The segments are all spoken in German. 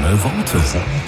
Schöne Worte.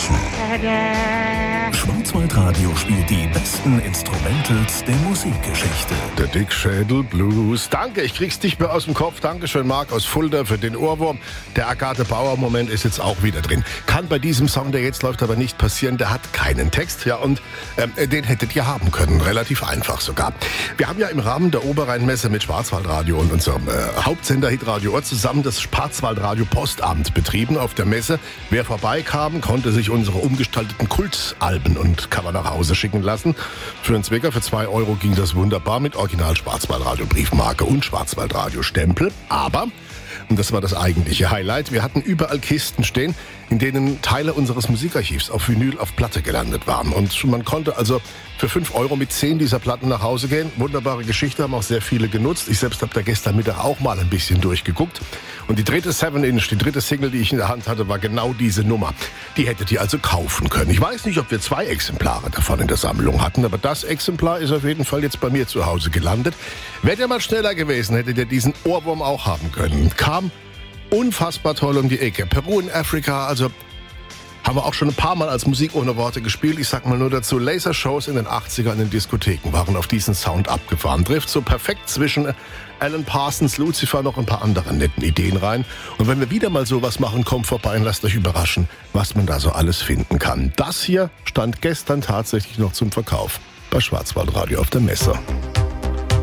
Schwarzwaldradio spielt die besten Instrumentals der Musikgeschichte. Der Dickschädel Blues. Danke, ich krieg's nicht mehr aus dem Kopf. Dankeschön, Marc aus Fulda, für den Ohrwurm. Der Agathe Bauer-Moment ist jetzt auch wieder drin. Kann bei diesem Song, der jetzt läuft, aber nicht passieren. Der hat keinen Text. Ja, und den hättet ihr haben können. Relativ einfach sogar. Wir haben ja im Rahmen der Oberrheinmesse mit Schwarzwaldradio und unserem Hauptsender Hitradio Ohr zusammen das Schwarzwaldradio Postamt betrieben auf der Messe. Wer vorbeikam, konnte sich unsere umgestalteten Kultalben und Cover nach Hause schicken lassen. Für einen Zwicker, für 2 Euro ging das wunderbar mit Original Schwarzwaldradio Briefmarke und Schwarzwaldradio Stempel. Aber, und das war das eigentliche Highlight, wir hatten überall Kisten stehen, in denen Teile unseres Musikarchivs auf Vinyl auf Platte gelandet waren. Und man konnte also für 5 Euro mit 10 dieser Platten nach Hause gehen. Wunderbare Geschichte, haben auch sehr viele genutzt. Ich selbst habe da gestern Mittag auch mal ein bisschen durchgeguckt. Und die dritte 7-Inch, die dritte Single, die ich in der Hand hatte, war genau diese Nummer. Die hättet ihr also kaufen können. Ich weiß nicht, ob wir 2 Exemplare davon in der Sammlung hatten, aber das Exemplar ist auf jeden Fall jetzt bei mir zu Hause gelandet. Wärt ihr mal schneller gewesen, hättet ihr diesen Ohrwurm auch haben können. Kam unfassbar toll um die Ecke. Peru in Afrika, also haben wir auch schon ein paar Mal als Musik ohne Worte gespielt. Ich sag mal nur dazu, Lasershows in den 80ern in den Diskotheken waren auf diesen Sound abgefahren. Trifft so perfekt zwischen Alan Parsons, Lucifer, noch ein paar andere netten Ideen rein. Und wenn wir wieder mal sowas machen, kommt vorbei und lasst euch überraschen, was man da so alles finden kann. Das hier stand gestern tatsächlich noch zum Verkauf bei Schwarzwaldradio auf der Messe.